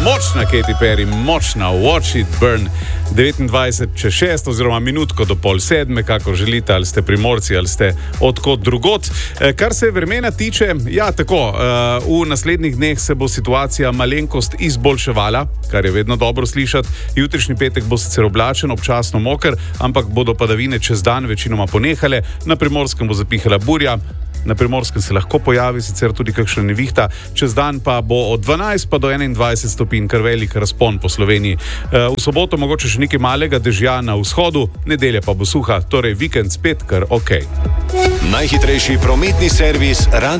močna Katy Perry, močna Watch It Burn, 29 čez 6 oziroma minutko do pol 7, kako želite, ali ste Primorci ali ste odkot drugot. Kar se vremena tiče, ja tako, v naslednjih dneh se bo situacija malenkost izboljševala, kar je vedno dobro slišati. Jutrišnji petek bo sicer oblačen, občasno moker, ampak bodo padavine čez dan večinoma ponehale, na Primorskem bo zapihala burja. Na Primorskem se lahko pojavi sicer tudi kakšna nevihta, čez dan pa bo od 12 pa do 21 stopinj, kar velik razpon po Sloveniji. V soboto mogoče še nekaj malega dežja na vzhodu, nedelja pa bo suha, torej vikend spet kar ok. Najhitrejši prometni servis